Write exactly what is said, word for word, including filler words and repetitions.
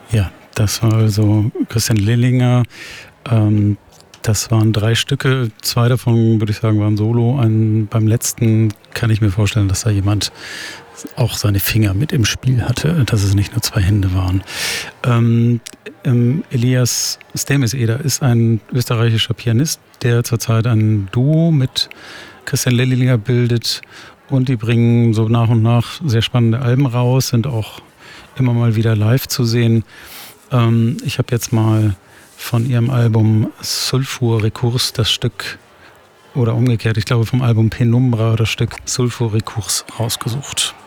Ja, das war also Christian Lillinger. Ähm, das waren drei Stücke. Zwei davon, würde ich sagen, waren Solo. Ein, beim letzten kann ich mir vorstellen, dass da jemand auch seine Finger mit im Spiel hatte, dass es nicht nur zwei Hände waren. Ähm, ähm, Elias Stemmiseder ist ein österreichischer Pianist, der zurzeit ein Duo mit Christian Lillinger bildet. Und die bringen so nach und nach sehr spannende Alben raus, sind auch immer mal wieder live zu sehen. Ähm, ich habe jetzt mal von ihrem Album Sulfur Recurs das Stück, oder umgekehrt, ich glaube vom Album Penumbra das Stück Sulfur Recurs rausgesucht.